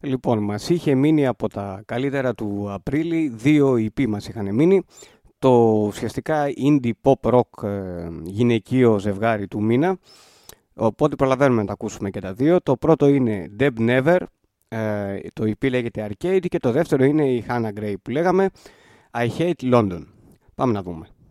Λοιπόν, μας είχε μείνει από τα καλύτερα του Απρίλη, δύο EP μας είχαν μείνει. Το ουσιαστικά indie pop rock γυναικείο ζευγάρι του μήνα. Οπότε προλαβαίνουμε να τα ακούσουμε και τα δύο. Το πρώτο είναι Deb Never, το EP λέγεται Arcade, και το δεύτερο είναι η Hannah Gray που λέγαμε I Hate London. Πάμε να δούμε.